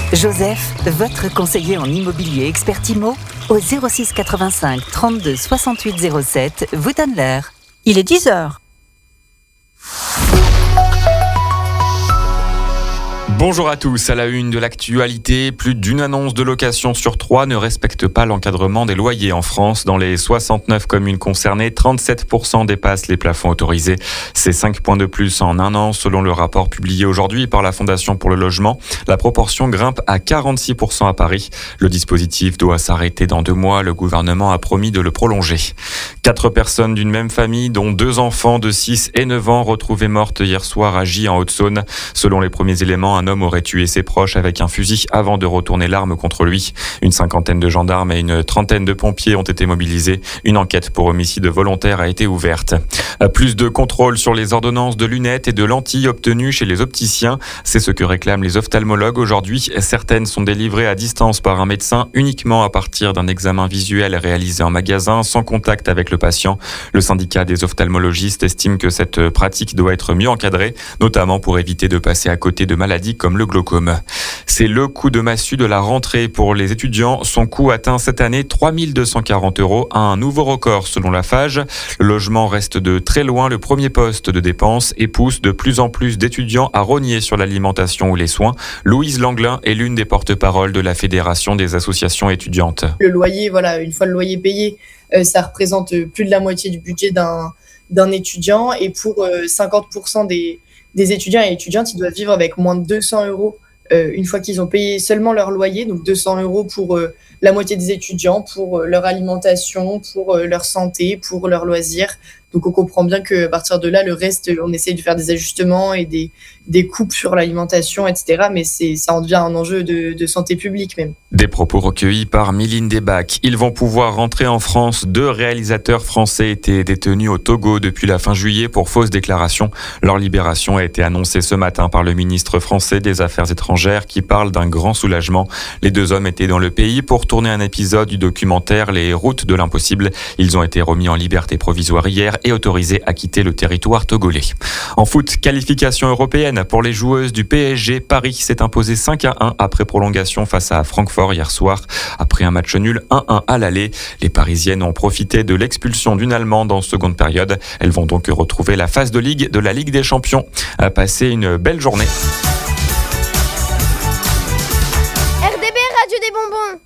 Joseph, votre conseiller en immobilier expert IMO, au 06 85 32 68 07, vous donne l'heure. Il est 10h. Bonjour à tous, à la une de l'actualité, plus d'une annonce de location sur 3 ne respecte pas l'encadrement des loyers en France. Dans les 69 communes concernées, 37% dépassent les plafonds autorisés. C'est 5 points de plus en un an, selon le rapport publié aujourd'hui par la Fondation pour le logement. La proportion grimpe à 46% à Paris. Le dispositif doit s'arrêter dans 2 mois. Le gouvernement a promis de le prolonger. 4 personnes d'une même famille, dont 2 enfants de 6 et 9 ans, retrouvées mortes hier soir à Gy en Haute-Saône. Selon les premiers éléments, un homme aurait tué ses proches avec un fusil avant de retourner l'arme contre lui. Une 50aine de gendarmes et une 30aine de pompiers ont été mobilisés. Une enquête pour homicide volontaire a été ouverte. Plus de contrôle sur les ordonnances de lunettes et de lentilles obtenues chez les opticiens. C'est ce que réclament les ophtalmologues aujourd'hui. Certaines sont délivrées à distance par un médecin uniquement à partir d'un examen visuel réalisé en magasin sans contact avec le patient. Le syndicat des ophtalmologistes estime que cette pratique doit être mieux encadrée, notamment pour éviter de passer à côté de maladies comme le glaucome. C'est le coup de massue de la rentrée pour les étudiants. Son coût atteint cette année 3 240 €, un nouveau record selon la FAGE. Le logement reste de très loin le premier poste de dépenses et pousse de plus en plus d'étudiants à rogner sur l'alimentation ou les soins. Louise Langlin est l'une des porte-paroles de la Fédération des associations étudiantes. Le loyer, une fois le loyer payé, ça représente plus de la moitié du budget d'un étudiant, et pour 50% des étudiants et étudiantes, ils doivent vivre avec moins de 200 € une fois qu'ils ont payé seulement leur loyer, donc 200 € pour la moitié des étudiants, pour leur alimentation, pour leur santé, pour leurs loisirs. Donc on comprend bien qu'à partir de là, le reste, on essaye de faire des ajustements et des coupes sur l'alimentation, etc. Mais ça en devient un enjeu de santé publique même. Des propos recueillis par Mylène Desbacs. Ils vont pouvoir rentrer en France. 2 réalisateurs français étaient détenus au Togo depuis la fin juillet pour fausses déclarations. Leur libération a été annoncée ce matin par le ministre français des Affaires étrangères qui parle d'un grand soulagement. Les 2 hommes étaient dans le pays pour tourner un épisode du documentaire Les Routes de l'impossible. Ils ont été remis en liberté provisoire hier et autorisés à quitter le territoire togolais. En foot, qualification européenne pour les joueuses du PSG. Paris s'est imposé 5-1 après prolongation face à Francfort hier soir. Après un match nul 1-1 à l'aller, les Parisiennes ont profité de l'expulsion d'une Allemande en seconde période. Elles vont donc retrouver la phase de Ligue de la Ligue des Champions. Passer une belle journée. RDB Radio des Bonbons.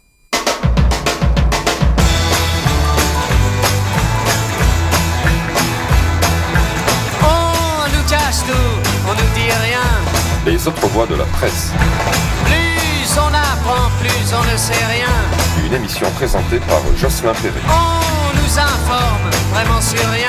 On nous dit rien. Les autres voix de la presse. Plus on apprend, plus on ne sait rien. Une émission présentée par Jocelyn Perret. On nous informe vraiment sur rien.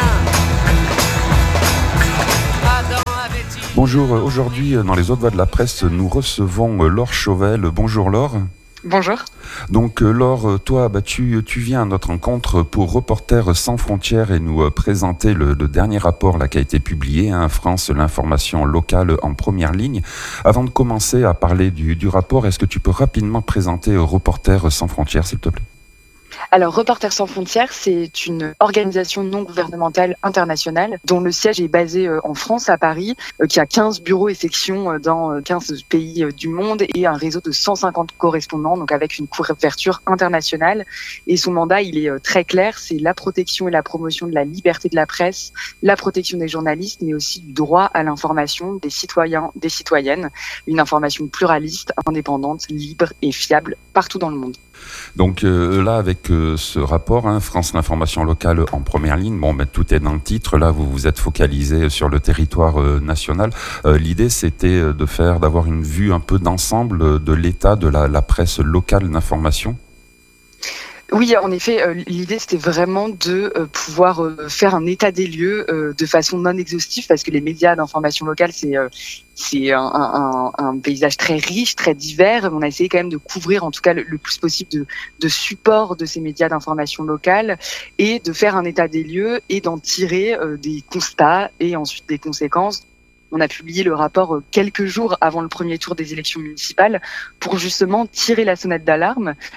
Adam avait-il... Bonjour, aujourd'hui dans les autres voix de la presse, nous recevons Laure Chauvel. Bonjour Laure. Bonjour. Donc Laure, toi, tu viens à notre rencontre pour Reporters sans frontières et nous présenter le dernier rapport là qui a été publié, France, l'information locale en première ligne. Avant de commencer à parler du rapport, est-ce que tu peux rapidement présenter Reporters sans frontières, s'il te plaît ? Alors, Reporters sans frontières, c'est une organisation non gouvernementale internationale dont le siège est basé en France, à Paris, qui a 15 bureaux et sections dans 15 pays du monde et un réseau de 150 correspondants, donc avec une couverture internationale. Et son mandat, il est très clair, c'est la protection et la promotion de la liberté de la presse, la protection des journalistes, mais aussi du droit à l'information des citoyens, des citoyennes, une information pluraliste, indépendante, libre et fiable partout dans le monde. Donc là, avec ce rapport, France, l'information locale en première ligne, tout est dans le titre. Là, vous vous êtes focalisé sur le territoire national. L'idée, c'était d'avoir une vue un peu d'ensemble de l'état de la presse locale d'information. Oui, en effet, l'idée c'était vraiment de pouvoir faire un état des lieux de façon non exhaustive, parce que les médias d'information locale c'est un paysage très riche, très divers. On a essayé quand même de couvrir en tout cas le plus possible de supports de ces médias d'information locale et de faire un état des lieux et d'en tirer des constats et ensuite des conséquences. On a publié le rapport quelques jours avant le premier tour des élections municipales pour justement tirer la sonnette d'alarme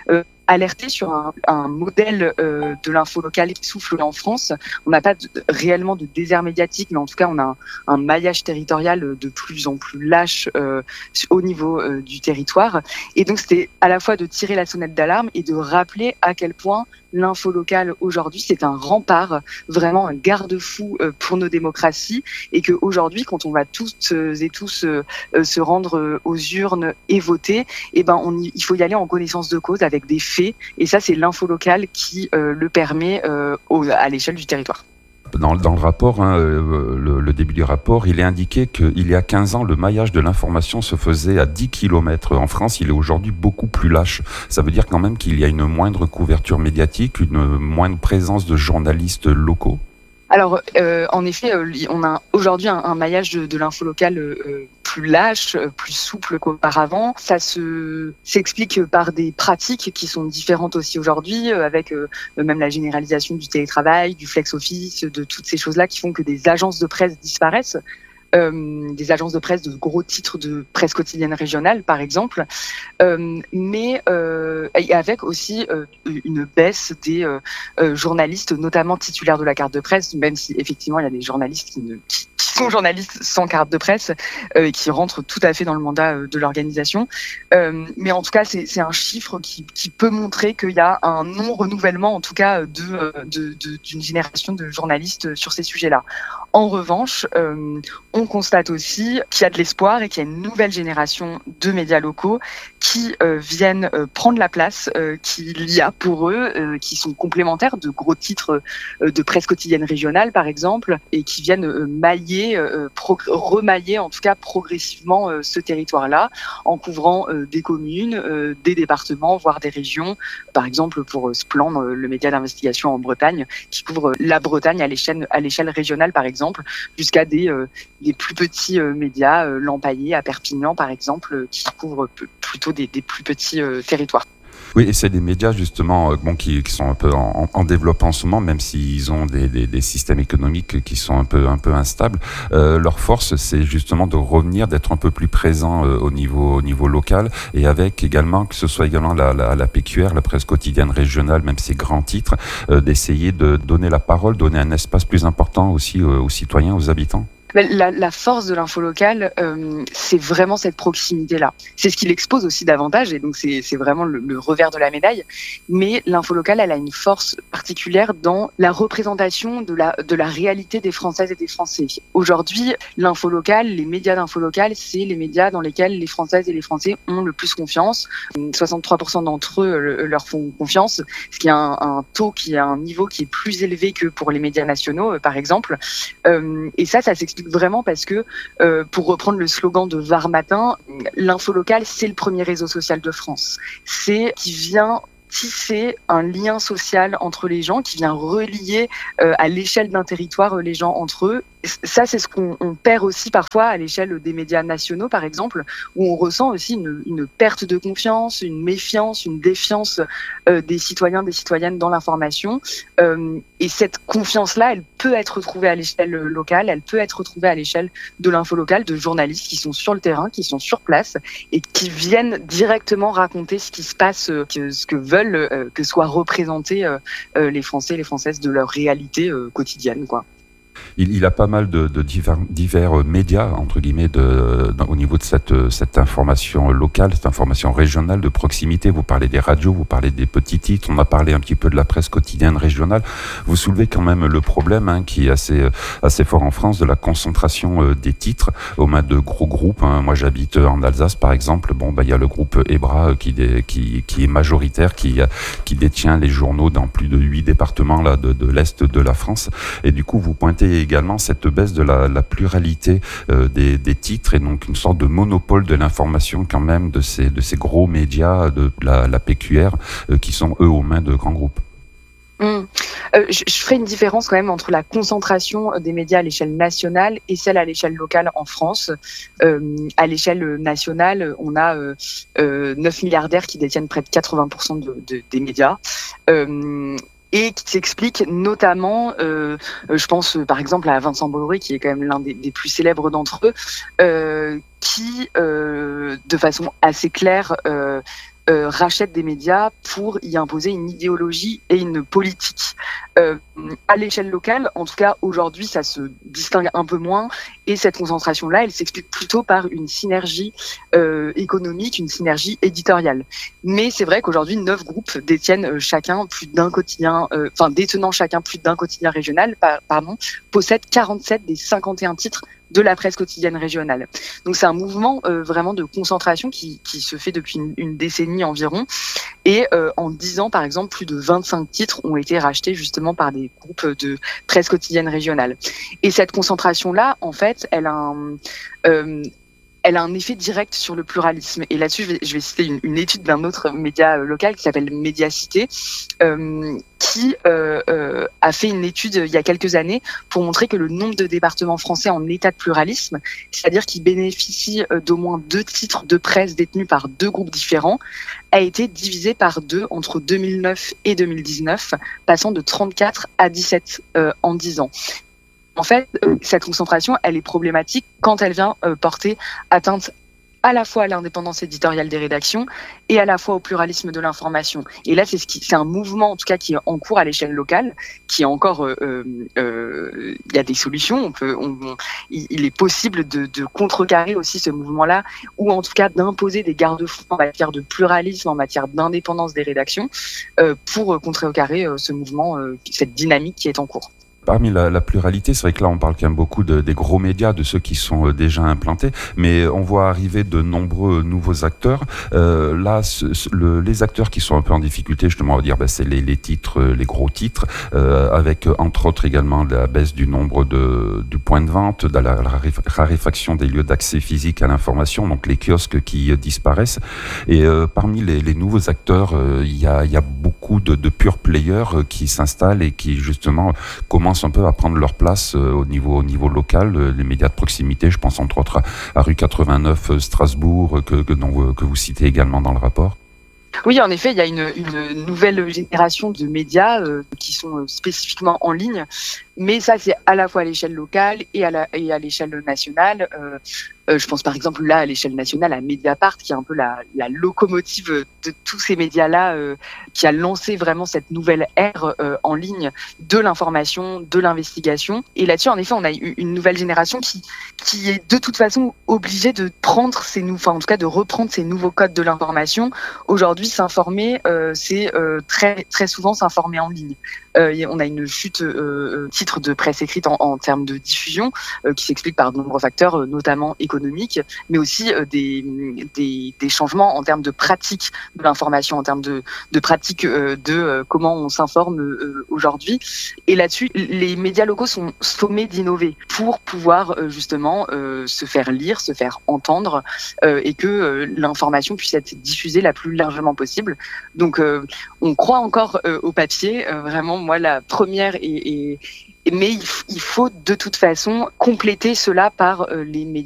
alerter sur un modèle de l'info locale qui souffle en France. On n'a pas réellement de désert médiatique, mais en tout cas, on a un maillage territorial de plus en plus lâche au niveau du territoire. Et donc, c'était à la fois de tirer la sonnette d'alarme et de rappeler à quel point l'info locale aujourd'hui, c'est un rempart, vraiment un garde-fou pour nos démocraties, et qu'aujourd'hui, quand on va toutes et tous se rendre aux urnes et voter, il faut y aller en connaissance de cause avec des faits, et ça, c'est l'info locale qui le permet à l'échelle du territoire. Dans le rapport, le début du rapport, il est indiqué qu'il y a 15 ans, le maillage de l'information se faisait à 10 km. En France, il est aujourd'hui beaucoup plus lâche. Ça veut dire quand même qu'il y a une moindre couverture médiatique, une moindre présence de journalistes locaux. Alors, en effet, on a aujourd'hui un maillage de l'info locale plus lâche, plus souple qu'auparavant. Ça s'explique par des pratiques qui sont différentes aussi aujourd'hui, avec même la généralisation du télétravail, du flex office, de toutes ces choses-là qui font que des agences de presse disparaissent. Des agences de presse de gros titres de presse quotidienne régionale, par exemple, mais avec aussi une baisse des journalistes, notamment titulaires de la carte de presse, même si effectivement il y a des journalistes qui sont journalistes sans carte de presse et qui rentrent tout à fait dans le mandat de l'organisation. Mais en tout cas, c'est un chiffre qui peut montrer qu'il y a un non-renouvellement, en tout cas, d'une génération de journalistes sur ces sujets-là. En revanche, on constate aussi qu'il y a de l'espoir et qu'il y a une nouvelle génération de médias locaux qui viennent prendre la place qu'il y a pour eux, qui sont complémentaires de gros titres de presse quotidienne régionale, par exemple, et qui viennent remailler en tout cas progressivement ce territoire-là, en couvrant des communes, des départements, voire des régions. Par exemple, pour Splan, le média d'investigation en Bretagne, qui couvre la Bretagne à l'échelle régionale, par exemple, jusqu'à des plus petits médias, l'Empaillé à Perpignan, par exemple, qui couvrent plutôt des plus petits territoires. Oui, et c'est des médias justement qui sont un peu en développement en ce moment, même s'ils ont des systèmes économiques qui sont un peu instables. Leur force, c'est justement de revenir, d'être un peu plus présent au niveau local, et avec également, que ce soit également la PQR, la presse quotidienne régionale, même ces grands titres, d'essayer de donner la parole, donner un espace plus important aussi aux citoyens, aux habitants. La force de l'info locale, c'est vraiment cette proximité-là. C'est ce qui l'expose aussi davantage, et donc c'est vraiment le revers de la médaille. Mais l'info locale, elle a une force particulière dans la représentation de la réalité des Françaises et des Français. Aujourd'hui, l'info locale, les médias d'info locale, c'est les médias dans lesquels les Françaises et les Français ont le plus confiance. 63% d'entre eux leur font confiance, ce qui est un taux qui a un niveau qui est plus élevé que pour les médias nationaux, par exemple. Et ça s'explique vraiment parce que, pour reprendre le slogan de Var Matin, l'info locale, c'est le premier réseau social de France. C'est qui vient tisser un lien social entre les gens, qui vient relier à l'échelle d'un territoire les gens entre eux. Ça, c'est ce qu'on perd aussi parfois à l'échelle des médias nationaux, par exemple, où on ressent aussi une perte de confiance, une méfiance, une défiance des citoyens, des citoyennes dans l'information. Et cette confiance-là, elle peut être retrouvée à l'échelle locale, elle peut être retrouvée à l'échelle de l'info locale, de journalistes qui sont sur le terrain, qui sont sur place et qui viennent directement raconter ce qui se passe, ce que veulent que soient représentés les Français et les Françaises de leur réalité quotidienne, quoi. Il a pas mal de divers médias, entre guillemets, au niveau de cette information locale, cette information régionale de proximité. Vous parlez des radios, vous parlez des petits titres, on a parlé un petit peu de la presse quotidienne régionale. Vous soulevez quand même le problème qui est assez fort en France, de la concentration des titres aux mains de gros groupes. Moi, j'habite en Alsace, par exemple. Il y a le groupe EBRA qui est majoritaire, qui détient les journaux dans plus de 8 départements là, de l'Est de la France. Et du coup, vous pointez également cette baisse de la pluralité des titres, et donc une sorte de monopole de l'information quand même de ces gros médias de la PQR qui sont eux aux mains de grands groupes. Je ferai une différence quand même entre la concentration des médias à l'échelle nationale et celle à l'échelle locale en France. À l'échelle nationale, on a 9 milliardaires qui détiennent près de 80% des médias. Et qui s'explique notamment, je pense par exemple à Vincent Bolloré, qui est quand même l'un des plus célèbres d'entre eux, qui, de façon assez claire, rachètent des médias pour y imposer une idéologie et une politique. À l'échelle locale, en tout cas aujourd'hui, ça se distingue un peu moins, et cette concentration-là, elle s'explique plutôt par une synergie économique, une synergie éditoriale. Mais c'est vrai qu'aujourd'hui, 9 groupes détiennent chacun plus d'un quotidien, détenant chacun plus d'un quotidien régional, possèdent 47 des 51 titres de la presse quotidienne régionale. Donc c'est un mouvement vraiment de concentration qui se fait depuis une décennie environ. Et en 10 ans, par exemple, plus de 25 titres ont été rachetés justement par des groupes de presse quotidienne régionale. Et cette concentration-là, en fait, elle a un effet direct sur le pluralisme. Et là-dessus, je vais citer une étude d'un autre média local qui s'appelle Médiacité, qui a fait une étude il y a quelques années pour montrer que le nombre de départements français en état de pluralisme, c'est-à-dire qui bénéficient d'au moins 2 titres de presse détenus par 2 groupes différents, a été divisé par 2 entre 2009 et 2019, passant de 34 à 17 en 10 ans. En fait, cette concentration, elle est problématique quand elle vient porter atteinte à la fois à l'indépendance éditoriale des rédactions et à la fois au pluralisme de l'information. Et là, c'est un mouvement, en tout cas, qui est en cours à l'échelle locale, qui est encore, il y a des solutions. Il est possible de contrecarrer aussi ce mouvement-là, ou en tout cas d'imposer des garde-fous en matière de pluralisme, en matière d'indépendance des rédactions, pour contrecarrer ce mouvement, cette dynamique qui est en cours. Parmi la pluralité, c'est vrai que là on parle quand même beaucoup des gros médias, de ceux qui sont déjà implantés, mais on voit arriver de nombreux nouveaux acteurs. Là, les acteurs qui sont un peu en difficulté, justement, on va dire, c'est les titres, les gros titres, avec entre autres également la baisse du nombre du point de vente, de la raréfaction des lieux d'accès physique à l'information, donc les kiosques qui disparaissent. Et parmi les nouveaux acteurs, il y a beaucoup de pure players qui s'installent et qui justement commencent un peu à prendre leur place au niveau local, les médias de proximité. Je pense entre autres à Rue 89 Strasbourg que vous citez également dans le rapport. Oui, en effet, il y a une nouvelle génération de médias qui sont spécifiquement en ligne, mais ça c'est à la fois à l'échelle locale et à l'échelle nationale. Je pense par exemple là à l'échelle nationale à Mediapart, qui est un peu la locomotive de tous ces médias-là, qui a lancé vraiment cette nouvelle ère en ligne de l'information, de l'investigation. Et là-dessus, en effet, on a eu une nouvelle génération qui est de toute façon obligée de prendre en tout cas de reprendre ces nouveaux codes de l'information. Aujourd'hui, s'informer, c'est très très souvent s'informer en ligne. On a une chute titres de presse écrite en termes de diffusion qui s'explique par de nombreux facteurs, notamment économiques, mais aussi des changements en termes de pratique de l'information, en termes de pratique de comment on s'informe aujourd'hui. Et là-dessus, les médias locaux sont sommés d'innover pour pouvoir justement se faire lire, se faire entendre, et que l'information puisse être diffusée la plus largement possible. Donc on croit encore au papier, vraiment moi la première, mais il faut de toute façon compléter cela par les médias